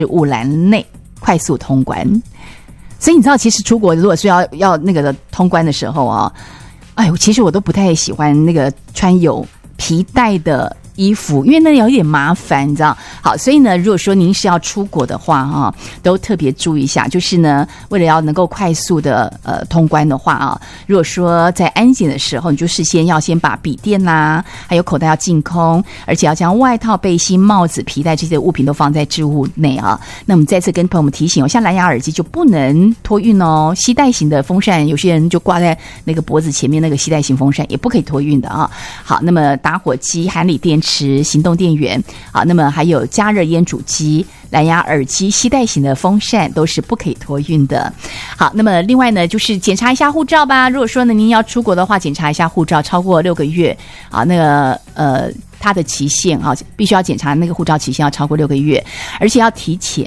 雾栏内快速通关。所以你知道，其实出国如果是要那个通关的时候啊，哎呦，其实我都不太喜欢那个穿有皮带的衣服，因为那有一点麻烦，你知道。好，所以呢，如果说您是要出国的话啊，都特别注意一下。就是呢，为了要能够快速的通关的话啊，如果说在安检的时候，你就事先要先把笔电啦，还有口袋要净空，而且要将外套、背心、帽子、皮带这些物品都放在置物内啊。那我们再次跟朋友们提醒哦，像蓝牙耳机就不能托运哦，携带型的风扇，有些人就挂在那个脖子前面那个携带型风扇也不可以托运的啊。好，那么打火机、含锂电池、行动电源啊，那么还有加热烟煮机、蓝牙耳机、携带型的风扇都是不可以托运的。好，那么另外呢，就是检查一下护照吧。如果说呢您要出国的话，检查一下护照，超过6个月啊，那个它的期限啊，必须要检查那个护照期限要超过6个月，而且要提前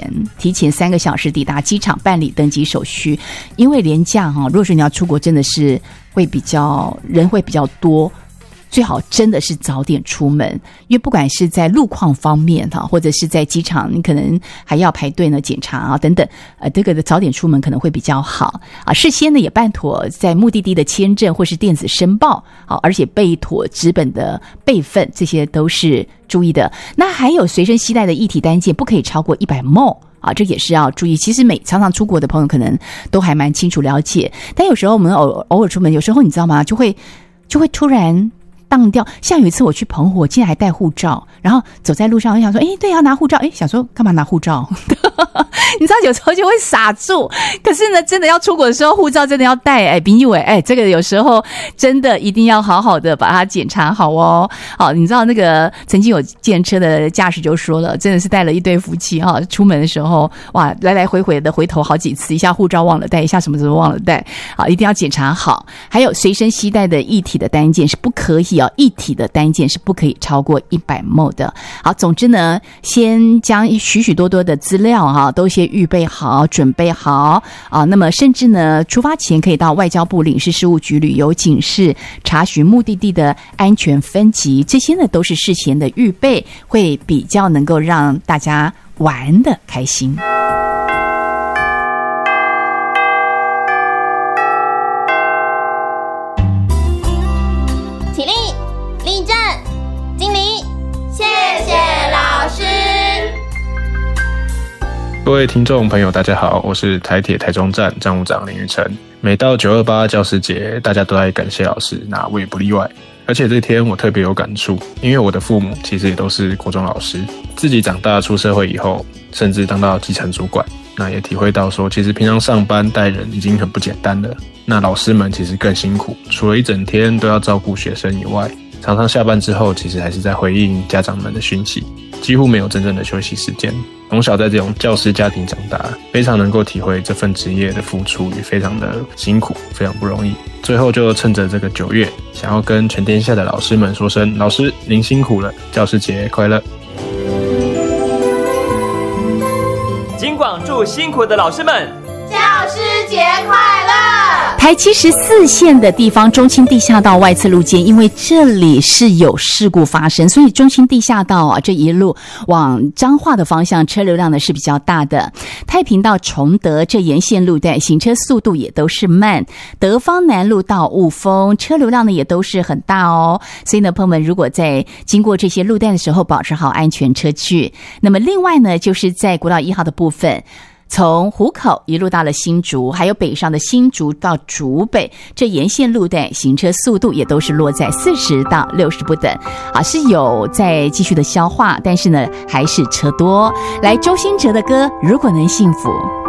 3个小时抵达机场办理登机手续。因为连假哈，如果说你要出国，真的是人会比较多。最好真的是早点出门，因为不管是在路况方面哈，或者是在机场，你可能还要排队呢检查啊等等，这个早点出门可能会比较好啊。事先呢也办妥在目的地的签证或是电子申报，好，而且备妥纸本的备份，这些都是注意的。那还有随身携带的液体单件不可以超过100 ml。啊，这也是要注意。其实常常出国的朋友可能都还蛮清楚了解，但有时候我们偶尔出门，有时候你知道吗？就会突然当掉。像有一次我去澎湖，我竟然还带护照，然后走在路上，我想说，对，要拿护照，想说干嘛拿护照？你知道有时候就会傻住。可是呢，真的要出国的时候，护照真的要带。朋友这个有时候真的一定要好好的把它检查好哦。好，你知道那个曾经有计程车的驾驶就说了，真的是带了一对夫妻哈，出门的时候哇，来来回回的回头好几次，一下护照忘了带，一下什么忘了带，好，一定要检查好。还有随身携带的液体的单件是不可以液体的单件是不可以超过100 ml 的。好，总之呢，先将许多的资料哈都先预备好，准备好啊。那么甚至呢，出发前可以到外交部领事事务局旅游警示，查询目的地的安全分级，这些呢都是事前的预备，会比较能够让大家玩得开心。 起立，立正，敬礼，谢谢老师。 各位听众朋友大家好，我是台铁台中站站务长林玉成。每到928教师节，大家都爱感谢老师，那我也不例外。而且这天我特别有感触，因为我的父母其实也都是国中老师，自己长大出社会以后，甚至当到基层主管，那也体会到说，其实平常上班带人已经很不简单了，那老师们其实更辛苦，除了一整天都要照顾学生以外，常常下班之后其实还是在回应家长们的讯息，几乎没有真正的休息时间。从小在这种教师家庭长大，非常能够体会这份职业的付出与非常的辛苦，非常不容易。最后就趁着这个9月，想要跟全天下的老师们说声，老师您辛苦了，教师节快乐。 金广祝辛苦的老师们教师节快乐！ 台74线的地方中清地下道外侧路肩，因为这里是有事故发生，所以中清地下道啊这一路往彰化的方向车流量呢是比较大的。太平到崇德这沿线路段行车速度也都是慢，德芳南路到雾峰车流量呢也都是很大哦。所以呢，朋友们如果在经过这些路段的时候，保持好安全车距。那么另外呢，就是在国道1号的部分，从湖口一路到了新竹，还有北上的新竹到竹北，这沿线路段行车速度也都是落在40到60不等啊，是有在继续的消化，但是呢还是车多。来，周兴哲的歌《如果能幸福》。